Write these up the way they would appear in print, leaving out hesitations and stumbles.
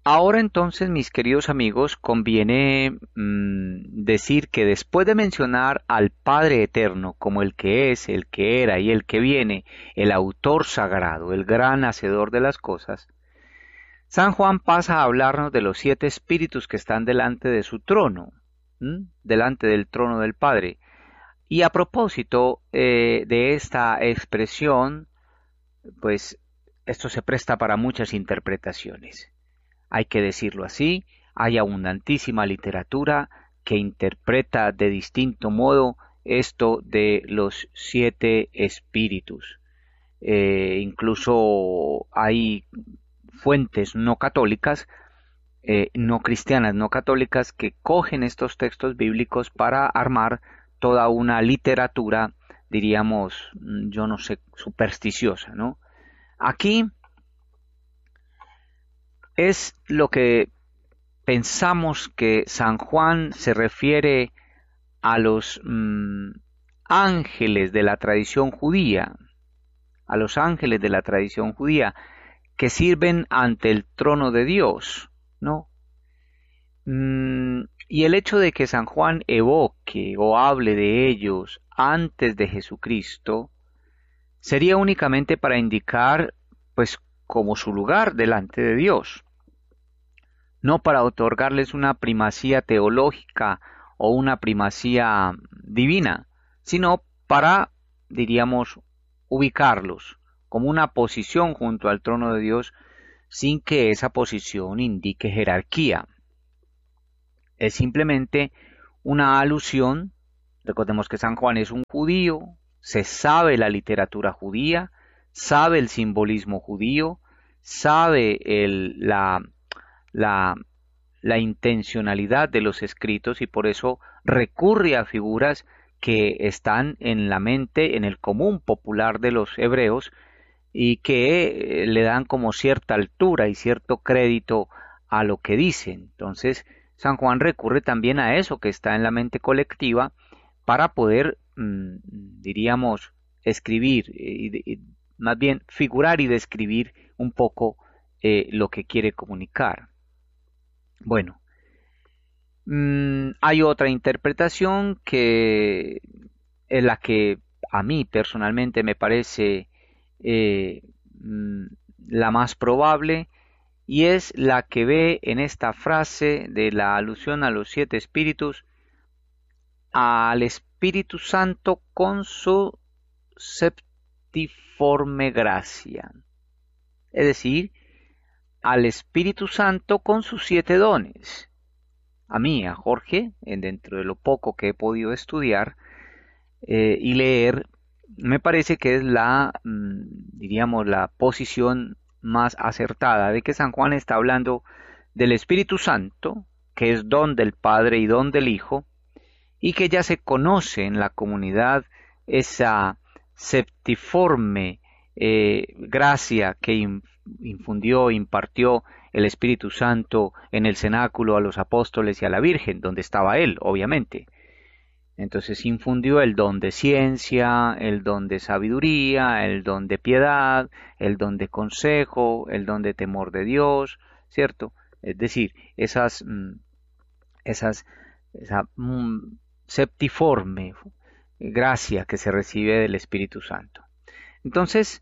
Ahora entonces, mis queridos amigos, conviene decir que después de mencionar al Padre Eterno como el que es, el que era y el que viene, el autor sagrado, el gran hacedor de las cosas, San Juan pasa a hablarnos de los 7 espíritus que están delante de su trono, delante del trono del Padre. Y a propósito de esta expresión, pues esto se presta para muchas interpretaciones. Hay que decirlo así, hay abundantísima literatura que interpreta de distinto modo esto de los 7 espíritus. Incluso hay fuentes no católicas, no cristianas, no católicas, que cogen estos textos bíblicos para armar toda una literatura, diríamos, yo no sé, supersticiosa, ¿no? Aquí es lo que pensamos que San Juan se refiere a los ángeles de la tradición judía, a los ángeles de la tradición judía que sirven ante el trono de Dios, ¿no? Y el hecho de que San Juan evoque o hable de ellos antes de Jesucristo sería únicamente para indicar, pues, como su lugar delante de Dios, no para otorgarles una primacía teológica o una primacía divina, sino para, diríamos, ubicarlos como una posición junto al trono de Dios sin que esa posición indique jerarquía. Es simplemente una alusión. Recordemos que San Juan es un judío, se sabe la literatura judía, sabe el simbolismo judío, sabe la, la intencionalidad de los escritos y por eso recurre a figuras que están en la mente, en el común popular de los hebreos y que le dan como cierta altura y cierto crédito a lo que dicen. Entonces, San Juan recurre también a eso que está en la mente colectiva para poder, diríamos, escribir, más bien figurar y describir un poco lo que quiere comunicar. Bueno, hay otra interpretación que es la que a mí personalmente me parece eh, mm, la más probable y es la que ve en esta frase de la alusión a los 7 espíritus al Espíritu Santo con su septiforme gracia, es decir, al Espíritu Santo con sus 7 dones. A mí, a Jorge, dentro de lo poco que he podido estudiar y leer, me parece que es diríamos, la posición más acertada de que San Juan está hablando del Espíritu Santo, que es don del Padre y don del Hijo, y que ya se conoce en la comunidad esa septiforme gracia que infundió, impartió el Espíritu Santo en el cenáculo a los apóstoles y a la Virgen, donde estaba él, obviamente. Entonces infundió el don de ciencia, el don de sabiduría, el don de piedad, el don de consejo, el don de temor de Dios, ¿cierto? Es decir, esas, esa septiforme gracia que se recibe del Espíritu Santo. Entonces,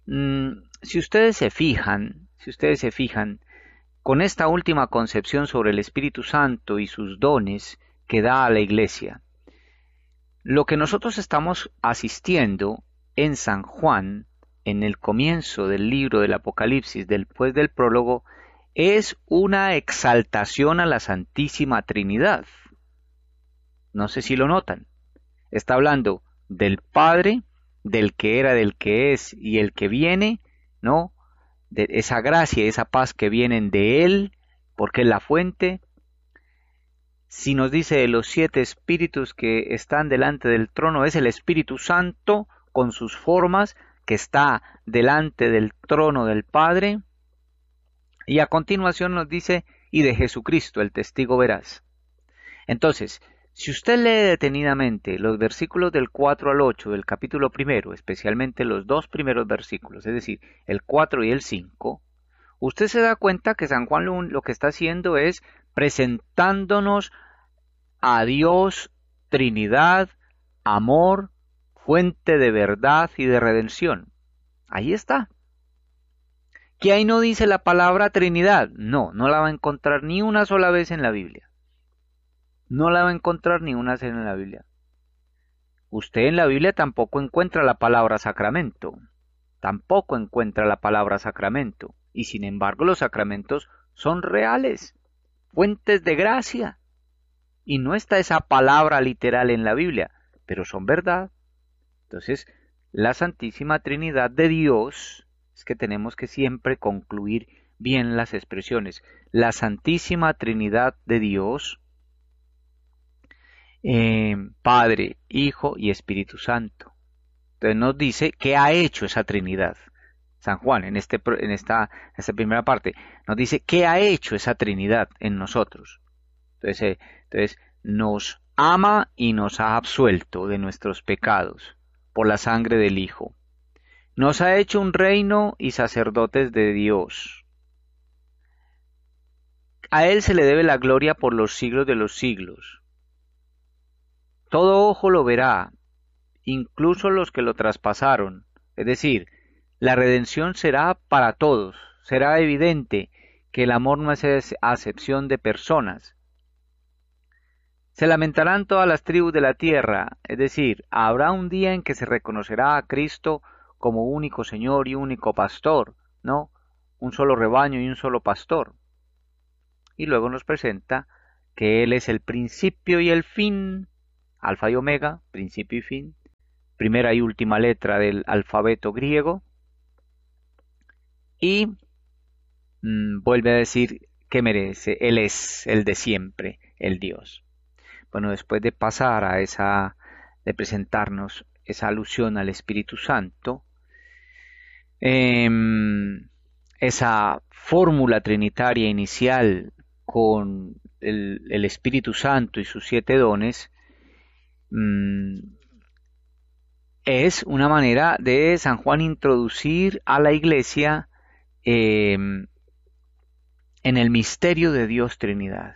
si ustedes se fijan, con esta última concepción sobre el Espíritu Santo y sus dones que da a la Iglesia, lo que nosotros estamos asistiendo en San Juan, en el comienzo del libro del Apocalipsis, después del prólogo, es una exaltación a la Santísima Trinidad. No sé si lo notan. Está hablando del Padre, del que era, del que es y el que viene, ¿no? De esa gracia, esa paz que vienen de Él, porque es la fuente. Si nos dice de los 7 espíritus que están delante del trono, es el Espíritu Santo con sus formas que está delante del trono del Padre. Y a continuación nos dice, y de Jesucristo, el testigo veraz. Entonces, si usted lee detenidamente los versículos del 4 al 8 del capítulo primero, especialmente los 2 primeros versículos, es decir, el 4 y el 5, Usted se da cuenta que San Juan lo que está haciendo es presentándonos a Dios, Trinidad, amor, fuente de verdad y de redención. Ahí está. ¿Que ahí no dice la palabra Trinidad? No, no la va a encontrar ni una sola vez en la Biblia. No la va a encontrar ni una vez en la Biblia. Usted en la Biblia tampoco encuentra la palabra sacramento. Tampoco encuentra la palabra sacramento. Y sin embargo los sacramentos son reales, fuentes de gracia. Y no está esa palabra literal en la Biblia, pero son verdad. Entonces, la Santísima Trinidad de Dios, es que tenemos que siempre concluir bien las expresiones. La Santísima Trinidad de Dios, Padre, Hijo y Espíritu Santo. Entonces nos dice qué ha hecho esa Trinidad. San Juan, en esta primera parte, nos dice qué ha hecho esa Trinidad en nosotros. Entonces, nos ama y nos ha absuelto de nuestros pecados por la sangre del Hijo. Nos ha hecho un reino y sacerdotes de Dios. A Él se le debe la gloria por los siglos de los siglos. Todo ojo lo verá, incluso los que lo traspasaron. Es decir, la redención será para todos. Será evidente que el amor no es acepción de personas. Se lamentarán todas las tribus de la tierra, es decir, habrá un día en que se reconocerá a Cristo como único Señor y único pastor, ¿no? Un solo rebaño y un solo pastor. Y luego nos presenta que Él es el principio y el fin, alfa y omega, principio y fin, primera y última letra del alfabeto griego, y vuelve a decir que merece, Él es el de siempre, el Dios. Bueno, después de pasar de presentarnos esa alusión al Espíritu Santo, esa fórmula trinitaria inicial con el Espíritu Santo y sus 7 dones, es una manera de San Juan introducir a la Iglesia en el misterio de Dios Trinidad.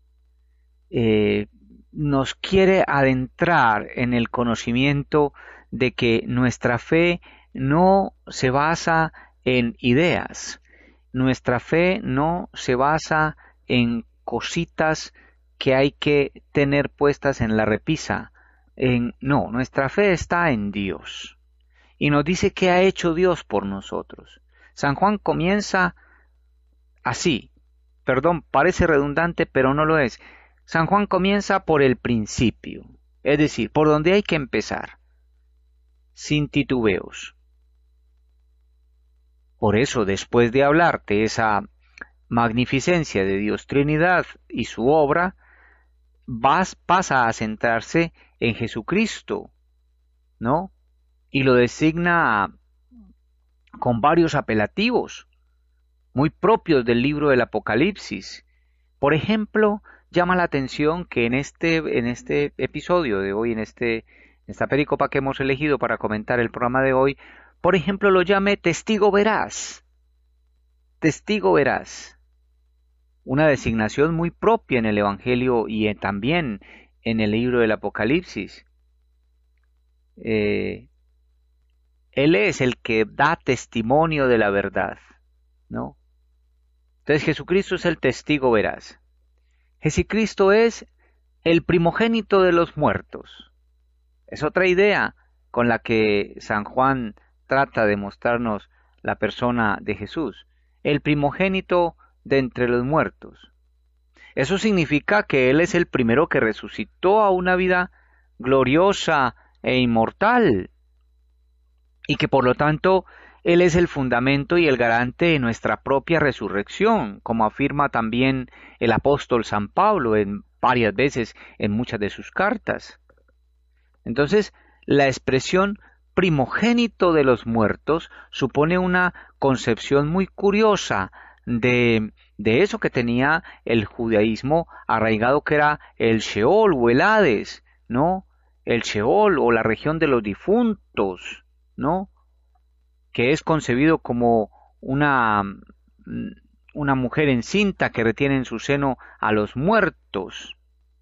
Nos quiere adentrar en el conocimiento de que nuestra fe no se basa en ideas, nuestra fe no se basa en cositas que hay que tener puestas en la repisa. No, nuestra fe está en Dios. Y nos dice qué ha hecho Dios por nosotros. San Juan comienza así. Perdón, parece redundante, pero no lo es. San Juan comienza por el principio, es decir, por donde hay que empezar, sin titubeos. Por eso, después de hablar de esa magnificencia de Dios Trinidad y su obra, pasa a centrarse en Jesucristo, ¿no? Y lo designa con varios apelativos, muy propios del libro del Apocalipsis. Por ejemplo, llama la atención que en este episodio de hoy, en esta pericopa que hemos elegido para comentar el programa de hoy, por ejemplo, lo llame testigo veraz. Testigo veraz. Una designación muy propia en el Evangelio y también en el libro del Apocalipsis. Él es el que da testimonio de la verdad, ¿no? Entonces Jesucristo es el testigo veraz. Jesucristo es el primogénito de los muertos. Es otra idea con la que San Juan trata de mostrarnos la persona de Jesús. El primogénito de entre los muertos. Eso significa que Él es el primero que resucitó a una vida gloriosa e inmortal. Y que por lo tanto Él es el fundamento y el garante de nuestra propia resurrección, como afirma también el apóstol San Pablo varias veces en muchas de sus cartas. Entonces, la expresión primogénito de los muertos supone una concepción muy curiosa de eso que tenía el judaísmo arraigado, que era el Sheol o el Hades, ¿no? El Sheol o la región de los difuntos, ¿no? Que es concebido como una una mujer encinta que retiene en su seno a los muertos.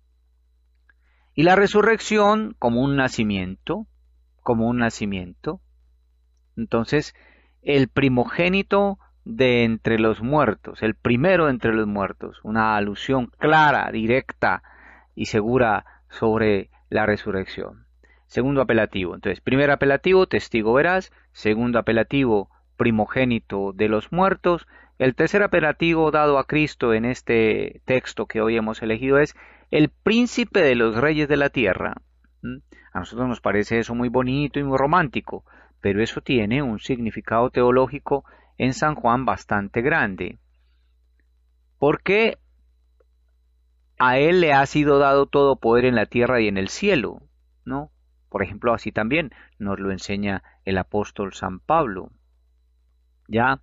Y la resurrección como un nacimiento, como un nacimiento. Entonces, el primogénito de entre los muertos, el primero de entre los muertos, una alusión clara, directa y segura sobre la resurrección. Segundo apelativo. Entonces, primer apelativo, testigo veraz. Segundo apelativo, primogénito de los muertos. El tercer apelativo dado a Cristo en este texto que hoy hemos elegido es el príncipe de los reyes de la tierra. A nosotros nos parece eso muy bonito y muy romántico, pero eso tiene un significado teológico en San Juan bastante grande. Porque a él le ha sido dado todo poder en la tierra y en el cielo, ¿no? Por ejemplo, así también nos lo enseña el apóstol San Pablo. Ya,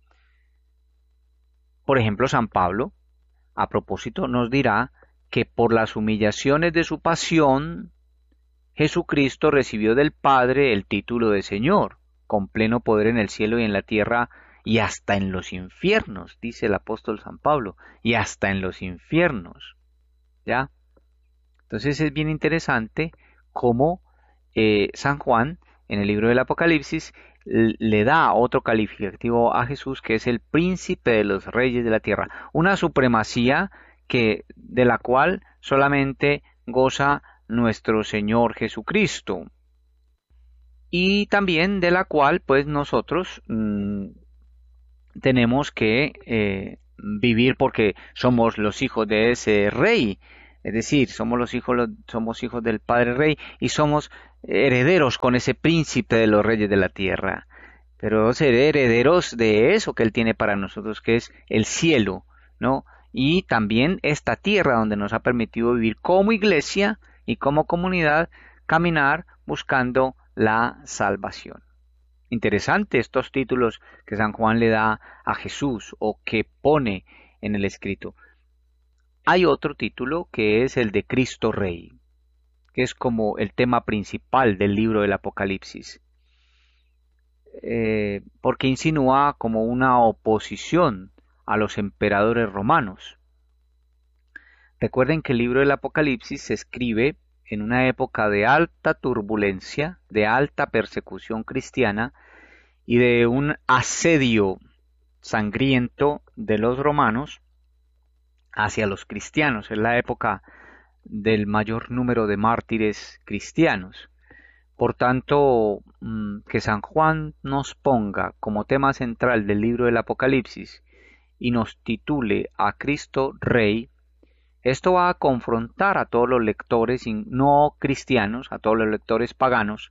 por ejemplo, San Pablo, a propósito, nos dirá que por las humillaciones de su pasión, Jesucristo recibió del Padre el título de Señor, con pleno poder en el cielo y en la tierra y hasta en los infiernos, dice el apóstol San Pablo, y hasta en los infiernos. ¿Ya? Entonces es bien interesante cómo San Juan, en el libro del Apocalipsis, le da otro calificativo a Jesús que es el príncipe de los reyes de la tierra, una supremacía de la cual solamente goza nuestro Señor Jesucristo y también de la cual pues nosotros tenemos que vivir porque somos los hijos de ese rey. Es decir, somos hijos del Padre Rey y somos herederos con ese príncipe de los reyes de la tierra. Pero ser herederos de eso que Él tiene para nosotros, que es el cielo, ¿no? Y también esta tierra donde nos ha permitido vivir como iglesia y como comunidad, caminar buscando la salvación. Interesante estos títulos que San Juan le da a Jesús o que pone en el escrito. Hay otro título que es el de Cristo Rey, que es como el tema principal del libro del Apocalipsis, porque insinúa como una oposición a los emperadores romanos. Recuerden que el libro del Apocalipsis se escribe en una época de alta turbulencia, de alta persecución cristiana y de un asedio sangriento de los romanos hacia los cristianos. Es la época del mayor número de mártires cristianos. Por tanto, que San Juan nos ponga como tema central del libro del Apocalipsis y nos titule a Cristo Rey, esto va a confrontar a todos los lectores no cristianos, a todos los lectores paganos,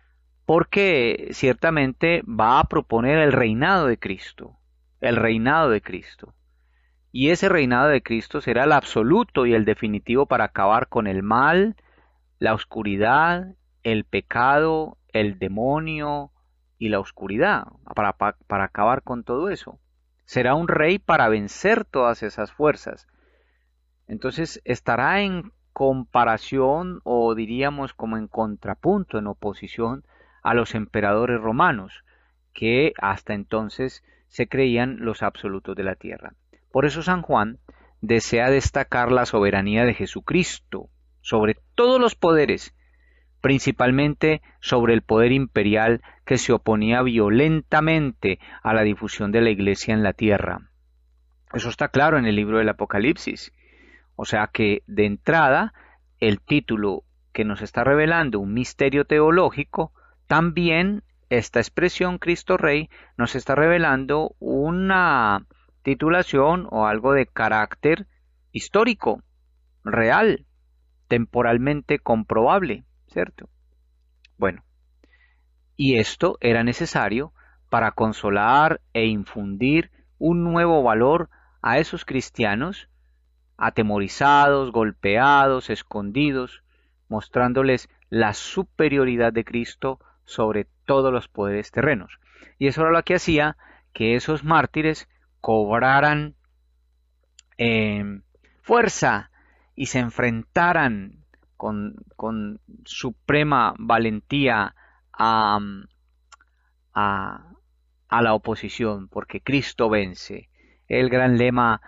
porque ciertamente va a proponer el reinado de Cristo, el reinado de Cristo. Y ese reinado de Cristo será el absoluto y el definitivo para acabar con el mal, la oscuridad, el pecado, el demonio y la oscuridad, para acabar con todo eso. Será un rey para vencer todas esas fuerzas. Entonces estará en comparación o diríamos como en contrapunto, en oposición a los emperadores romanos, que hasta entonces se creían los absolutos de la tierra. Por eso San Juan desea destacar la soberanía de Jesucristo sobre todos los poderes, principalmente sobre el poder imperial que se oponía violentamente a la difusión de la Iglesia en la tierra. Eso está claro en el libro del Apocalipsis. O sea que de entrada el título que nos está revelando un misterio teológico, también esta expresión Cristo Rey nos está revelando una titulación o algo de carácter histórico, real, temporalmente comprobable, ¿cierto? Bueno, y esto era necesario para consolar e infundir un nuevo valor a esos cristianos atemorizados, golpeados, escondidos, mostrándoles la superioridad de Cristo sobre todos los poderes terrenos. Y eso era lo que hacía que esos mártires cobraran fuerza y se enfrentaran con suprema valentía a, a la oposición, porque Cristo vence. el gran lema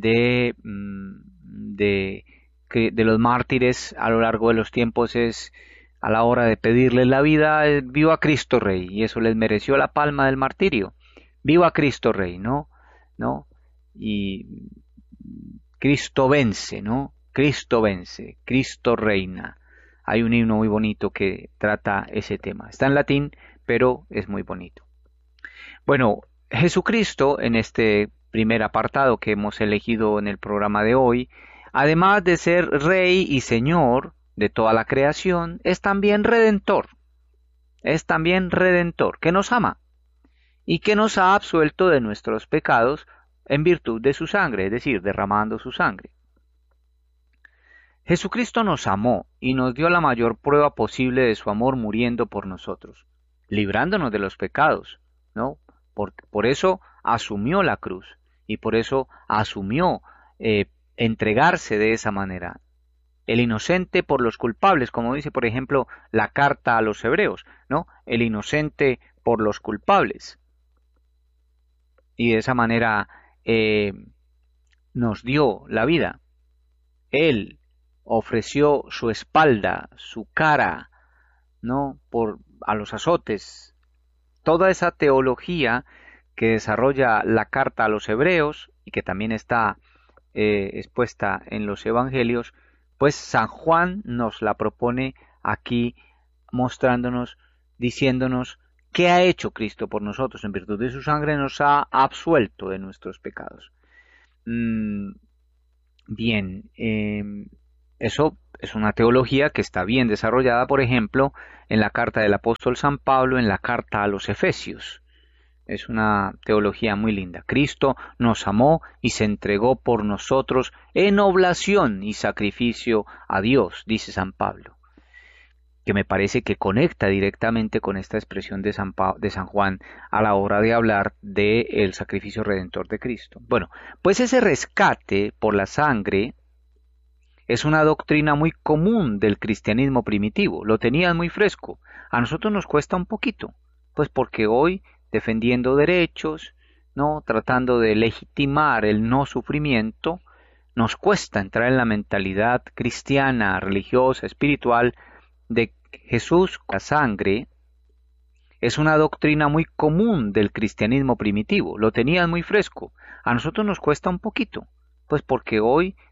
de los mártires a lo largo de los tiempos es, a la hora de pedirles la vida, viva Cristo Rey, y eso les mereció la palma del martirio. Viva Cristo Rey, ¿no? ¿No? Y Cristo vence, ¿no? Cristo vence, Cristo reina. Hay un himno muy bonito que trata ese tema. Está en latín, pero es muy bonito. Bueno, Jesucristo, en este primer apartado que hemos elegido en el programa de hoy, además de ser Rey y Señor de toda la creación, es también Redentor, que nos ama y que nos ha absuelto de nuestros pecados en virtud de su sangre, es decir, derramando su sangre. Jesucristo nos amó y nos dio la mayor prueba posible de su amor muriendo por nosotros, librándonos de los pecados, ¿no? Por eso asumió la cruz y por eso asumió entregarse de esa manera. El inocente por los culpables, como dice, por ejemplo, la carta a los hebreos, ¿no? El inocente por los culpables. Y de esa manera nos dio la vida. Él ofreció su espalda, su cara, ¿no? A los azotes. Toda esa teología que desarrolla la carta a los hebreos y que también está expuesta en los evangelios, pues San Juan nos la propone aquí mostrándonos, diciéndonos qué ha hecho Cristo por nosotros. En virtud de su sangre nos ha absuelto de nuestros pecados. Bien, eso es una teología que está bien desarrollada, por ejemplo, en la carta del apóstol San Pablo, en la carta a los Efesios. Es una teología muy linda. Cristo nos amó y se entregó por nosotros en oblación y sacrificio a Dios, dice San Pablo, que me parece que conecta directamente con esta expresión de San Juan a la hora de hablar del sacrificio redentor de Cristo. Bueno, pues ese rescate por la sangre es una doctrina muy común del cristianismo primitivo. Lo tenían muy fresco. A nosotros nos cuesta un poquito, pues porque hoy, defendiendo derechos, no tratando de legitimar el no sufrimiento, nos cuesta entrar en la mentalidad cristiana, religiosa, espiritual de Jesús con la sangre. Es una doctrina muy común del cristianismo primitivo. Lo tenían muy fresco. A nosotros nos cuesta un poquito, pues porque hoy